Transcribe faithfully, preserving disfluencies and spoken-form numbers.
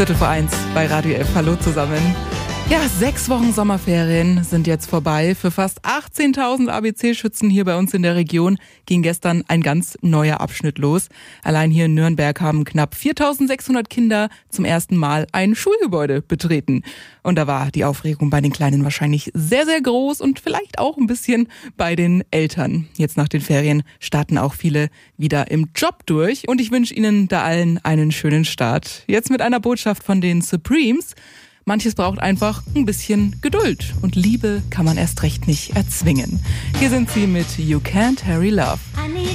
Viertel vor eins bei Radio F. Hallo zusammen. Ja, sechs Wochen Sommerferien sind jetzt vorbei. Für fast achtzehntausend A B C-Schützen hier bei uns in der Region ging gestern ein ganz neuer Abschnitt los. Allein hier in Nürnberg haben knapp viertausendsechshundert Kinder zum ersten Mal ein Schulgebäude betreten. Und da war die Aufregung bei den Kleinen wahrscheinlich sehr, sehr groß und vielleicht auch ein bisschen bei den Eltern. Jetzt nach den Ferien starten auch viele wieder im Job durch. Und ich wünsche Ihnen da allen einen schönen Start. Jetzt mit einer Botschaft von den Supremes. Manches braucht einfach ein bisschen Geduld. Und Liebe kann man erst recht nicht erzwingen. Hier sind sie mit You Can't Hurry Love.